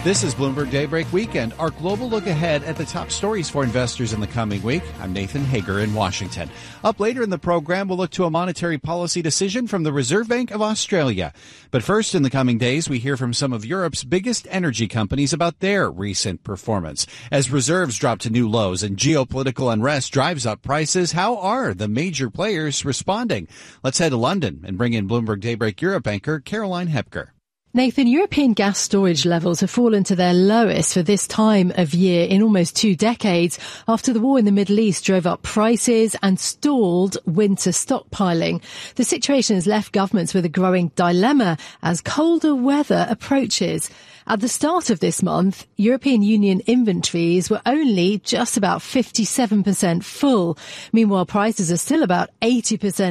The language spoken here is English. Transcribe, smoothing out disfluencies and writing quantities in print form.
This is Bloomberg Daybreak Weekend, our global look ahead at the top stories for investors in the coming week. I'm Nathan Hager in Washington. Up later in the program, we'll look to a monetary policy decision from the Reserve Bank of Australia. But first, in the coming days, we hear from some of Europe's biggest energy companies about their recent performance. As reserves drop to new lows and geopolitical unrest drives up prices, how are the major players responding? Let's head to London and bring in Bloomberg Daybreak Europe anchor Caroline Hepker. Nathan, European gas storage levels have fallen to their lowest for this time of year in almost 2 decades after the war in the Middle East drove up prices and stalled winter stockpiling. The situation has left governments with a growing dilemma as colder weather approaches. At the start of this month, European Union inventories were only just about 57% full. Meanwhile, prices are still about 80%